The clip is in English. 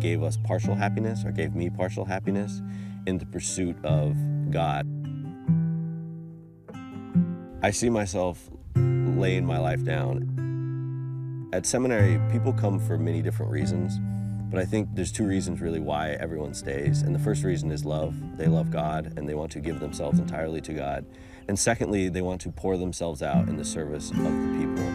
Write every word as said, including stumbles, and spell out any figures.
gave us partial happiness, or gave me partial happiness, in the pursuit of God. I see myself laying my life down. At seminary, people come for many different reasons, but I think there's two reasons really why everyone stays. And the first reason is love. They love God, and they want to give themselves entirely to God. And secondly, they want to pour themselves out in the service of the people.